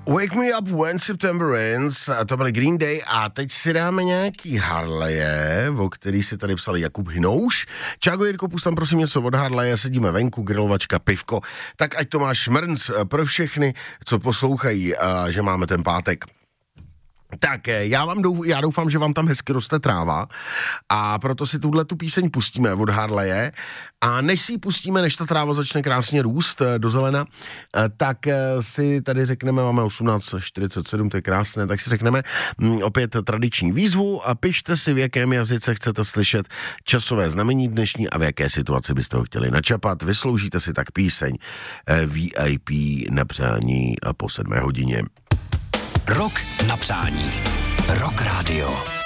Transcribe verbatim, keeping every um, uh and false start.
Wake Me Up When September Rains, to byl Green Day a teď si dáme nějaký Harleje, o který si tady psal Jakub Hinouš. Čágo, Jirko, pust tam prosím něco od Harleje, sedíme venku, grilovačka, pivko. Tak ať to máš mrnc pro všechny, co poslouchají, že máme ten pátek. Tak já vám douf, já doufám, že vám tam hezky roste tráva a proto si tuhle tu píseň pustíme od Harleje a než si ji pustíme, než ta tráva začne krásně růst do zelena, tak si tady řekneme, máme osmnáct čtyřicet sedm, to je krásné, tak si řekneme opět tradiční výzvu a pište si, v jakém jazyce chcete slyšet časové znamení dnešní a v jaké situaci byste ho chtěli načapat. Vysloužíte si tak píseň V I P na přání po sedmé hodině. Rok na přání. Rock Radio.